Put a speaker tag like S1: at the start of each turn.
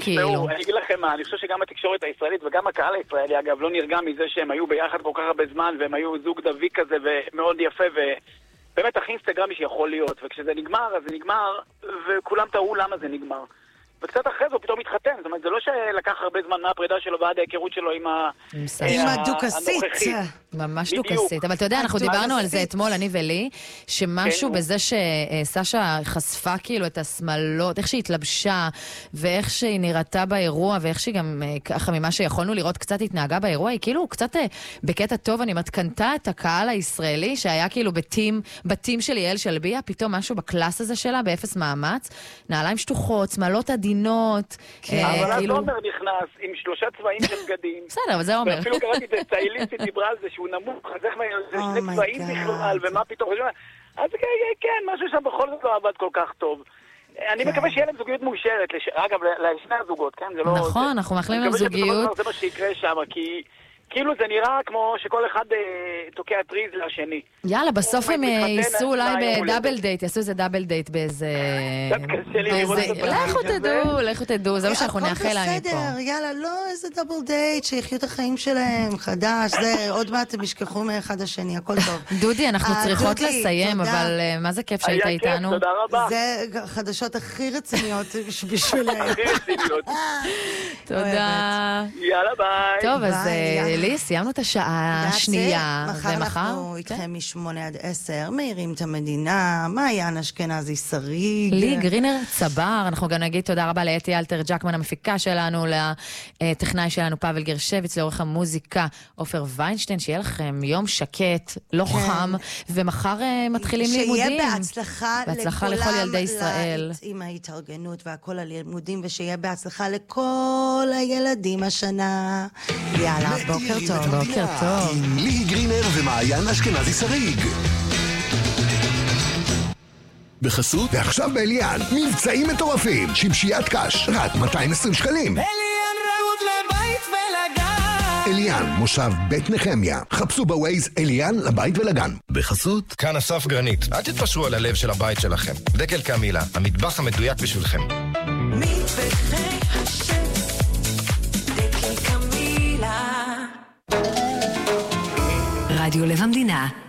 S1: כאילו. אני אגיד לכם מה, אני חושב שגם התקשורת הישראלית וגם הקהל הישראלי, אגב, לא נרגע מזה שהם היו ביחד כל כך הרבה זמן, והם היו זוג דביק כזה ומאוד יפה, ובאמת הכי אינסטגרמי שיכול להיות. וכשזה נגמר, אז זה נגמר, וכולם תראו למה זה נגמר. וקצת אחרי זה הוא פתאום מתחתן, זאת אומרת, זה לא שלקח הרבה זמן מהפרידה שלו ועד ההיכרות שלו עם
S2: הדוקסית.
S3: ממש דוקסית. אבל אתה יודע, אנחנו דיברנו על זה אתמול, אני ולי, שמשהו בזה שסשה חשפה כאילו את השמלות, איך שהיא התלבשה, ואיך שהיא נראתה באירוע, ואיך שהיא גם ככה ממה שיכולנו לראות קצת התנהגה באירוע, היא כאילו קצת בקטע טוב, אני מתקנתה את הקהל הישראלי, שהיה כאילו בתים של יעל שלביה, פתאום משהו בקלאס הזה שלה, באפס מאמץ, נעליים שטוחות, שמלות עדינות.
S1: אבל התומר נכנס עם 3 צבעים של בגדים.
S3: בסדר, אבל זה אומר.
S1: ואפילו קראתי את סטייליסטית דיברה על זה שהוא נמוך, אז איך זה 2 צבעים בכלל, ומה פתאום. אז כן, משהו שם בכל זאת לא עבד כל כך טוב. אני מקווה שיהיה להם זוגיות מאושרת, אגב, לשני הזוגות, כן?
S3: נכון, אנחנו מאחלים להם זוגיות.
S1: זה מה שיקרה שם, כי כאילו זה נראה כמו שכל אחד תוקע טריז לשני.
S3: יאללה, בסוף הם ייסעו אולי בדאבל דייט, יעשו איזה דאבל דייט באיזה...
S1: קשה לי לראות את זה.
S3: לכו תדעו, זה מה שאנחנו נאחל להם מפה.
S2: בסדר, יאללה, לא איזה דאבל דייט, שיחיו את החיים שלהם, חדש, זה עוד מעט הם ישכחו מאחד השני, הכל טוב.
S3: דודי, אנחנו צריכות לסיים, אבל מה זה כיף שהיית איתנו?
S1: תודה רבה.
S2: זה חדשות הכי רציניות בשבילם.
S1: הכי רציניות.
S3: תודה.
S1: יאללה, ביי.
S3: טוב, אז לי, סיימנו את השעה השנייה.
S2: מחר אנחנו איתכם מ8 עד 10, מאירים את המדינה, מעיין אשכנזי שריג.
S3: לי גרינר צבר, אנחנו גם נגיד תודה רבה לאתי אלתר ג'קמן המפיקה שלנו, לטכנאי שלנו פאבל גרשביץ, לאורך המוזיקה עופר ויינשטיין, שיהיה לכם יום שקט, לא חם, ומחר מתחילים לימודים.
S2: שיהיה בהצלחה
S3: לכל ילדי ישראל.
S2: עם ההתארגנות והכל הלימודים, ושיהיה בהצלחה לכל הילדים השנה. יאללה, בוקר טוב.
S3: בוקר טוב.
S4: עם לי גרינר ומעיין אשכנזי שריג. בחסות, ועכשיו באליאן, מבצעים מטורפים, שמשיית קש, רק 220 שקלים.
S5: אליאן רעות לבית ולגן.
S4: אליאן, מושב בית נחמיה. חפשו בווייז אליאן לבית ולגן. בחסות,
S6: כאן אסף גרנית. אל תתפשרו על הלב של הבית שלכם. דקל קמילה, המטבח המדויק בשבילכם.
S5: מטבחי השף, דקל קמילה.
S7: רדיו לב המדינה